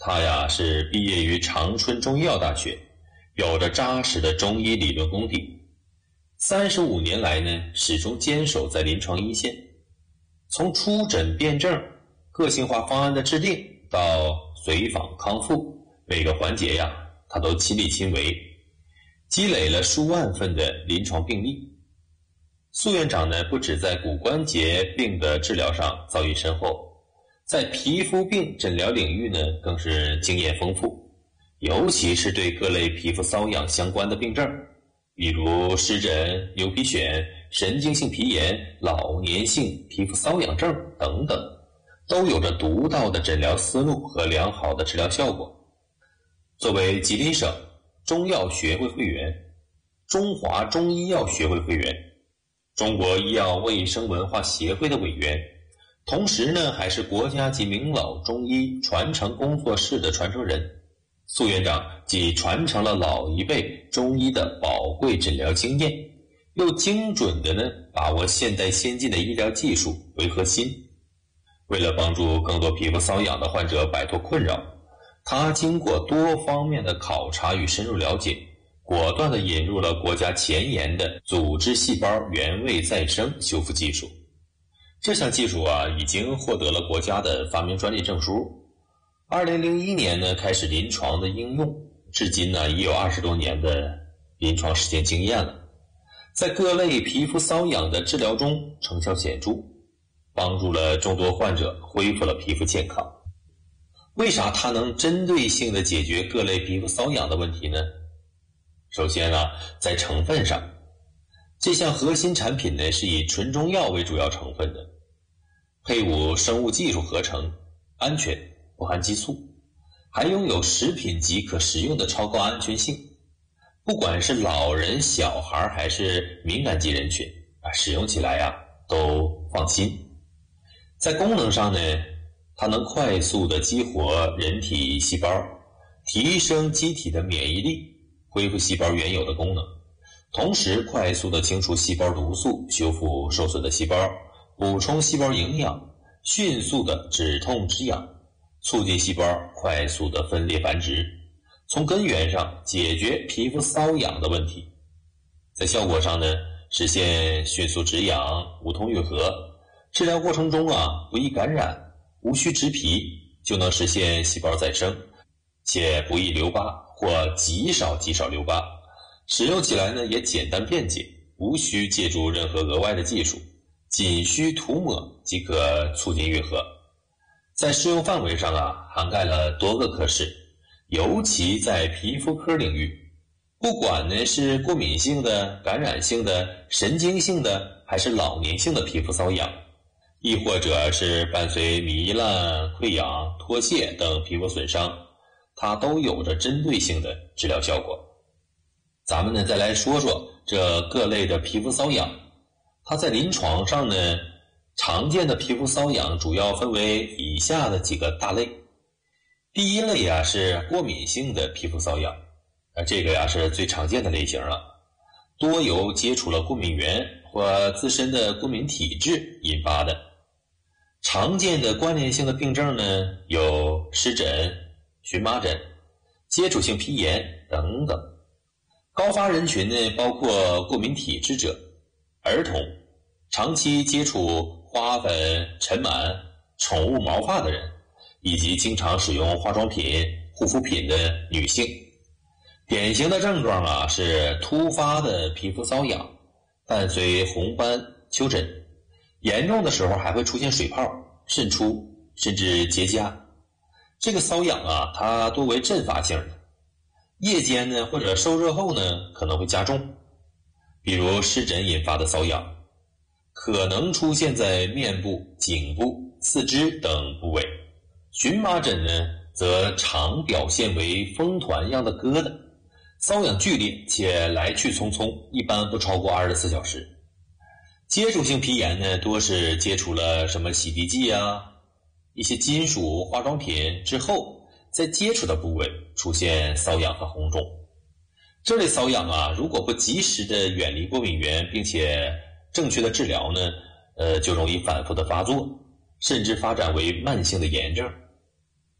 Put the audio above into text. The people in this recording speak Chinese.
他呀是毕业于长春中医药大学，有着扎实的中医理论功底。35年来呢，始终坚守在临床一线。从出诊辨证、个性化方案的制定到随访康复，每个环节呀，他都亲力亲为，积累了数万份的临床病例。苏院长呢，不止在骨关节病的治疗上造诣深厚，在皮肤病诊疗领域呢，更是经验丰富，尤其是对各类皮肤瘙痒相关的病症，比如湿疹、牛皮癣、神经性皮炎、老年性皮肤瘙痒症等等，都有着独到的诊疗思路和良好的治疗效果。作为吉林省中药学会会员、中华中医药学会会员、中国医药卫生文化协会的委员，同时呢，还是国家级名老中医传承工作室的传承人。苏院长既传承了老一辈中医的宝贵诊疗经验，又精准的呢把握现代先进的医疗技术为核心。为了帮助更多皮肤瘙痒的患者摆脱困扰，他经过多方面的考察与深入了解，果断地引入了国家前沿的组织细胞原位再生修复技术。这项技术啊，已经获得了国家的发明专利证书。2001年呢，开始临床的应用，至今呢，已有20多年的临床实践经验了。在各类皮肤瘙痒的治疗中成效显著，帮助了众多患者恢复了皮肤健康。为啥它能针对性地解决各类皮肤瘙痒的问题呢？首先啊，在成分上，这项核心产品呢是以纯中药为主要成分的，配伍生物技术合成，安全，不含激素，还拥有食品级可食用的超高安全性。不管是老人、小孩还是敏感肌人群使用起来都放心。在功能上呢，它能快速地激活人体细胞，提升机体的免疫力，恢复细胞原有的功能，同时快速地清除细胞毒素，修复受损的细胞，补充细胞营养，迅速地止痛止痒，促进细胞快速地分裂繁殖，从根源上解决皮肤瘙痒的问题。在效果上呢，实现迅速止痒，无痛愈合。治疗过程中不易感染，无需植皮，就能实现细胞再生，且不易留疤或极少留疤。使用起来呢也简单便捷，无需借助任何额外的技术，仅需涂抹即可促进愈合。在适用范围上涵盖了多个科室，尤其在皮肤科领域，不管呢是过敏性的、感染性的、神经性的，还是老年性的皮肤瘙痒，亦或者是伴随糜烂、溃疡、脱屑等皮肤损伤，它都有着针对性的治疗效果。咱们呢再来说说这各类的皮肤瘙痒，它在临床上呢，常见的皮肤瘙痒主要分为以下的几个大类。第一类是过敏性的皮肤瘙痒，这个是最常见的类型了，多由接触了过敏源或自身的过敏体质引发的。常见的关联性的病症呢，有湿疹、荨麻疹、接触性皮炎等等。高发人群呢，包括过敏体质者、儿童、长期接触花粉、尘螨、宠物毛发的人，以及经常使用化妆品、护肤品的女性。典型的症状是突发的皮肤瘙痒，伴随红斑、丘疹，严重的时候还会出现水泡、渗出，甚至结痂。这个瘙痒它多为阵发性的，夜间呢或者受热后呢可能会加重。比如湿疹引发的瘙痒，可能出现在面部、颈部、四肢等部位。荨麻疹呢则常表现为风团样的疙瘩，瘙痒剧烈且来去匆匆，一般不超过24小时。接触性皮炎呢，多是接触了什么洗涤剂一些金属化妆品之后，在接触的部位出现瘙痒和红肿。这类瘙痒如果不及时的远离过敏源，并且正确的治疗呢，就容易反复的发作，甚至发展为慢性的炎症。